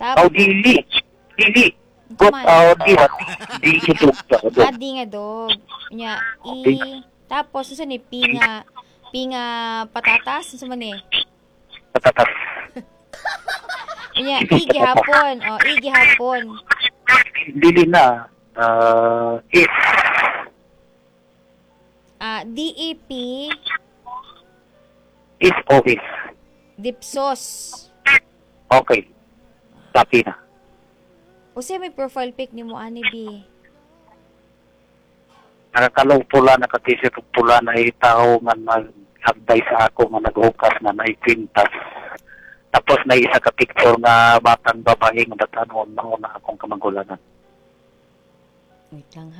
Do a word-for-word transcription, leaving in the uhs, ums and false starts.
Tap, Oh, dili. Dili. But, Kuman. oh, di ba? Di ito. ah, di nga dog. Nya, i, tapos, susan ni, pinga, pinga patatas, susan man eh. Patatas. Nya, igi hapon, oh, igi hapon. Dili na. Uh, is. Ah, D E P, Is o is. dipsos. Okay. Tapi na. O siya may profile pic ni mo, ani, B. Nakakalong pula, nakatisip pula na itao nga nag-agday sa ako nga naghukas na naikwintas. Tapos na isa ka picture nga batang babae nga datanon na una akong kamangulanan. Wait lang,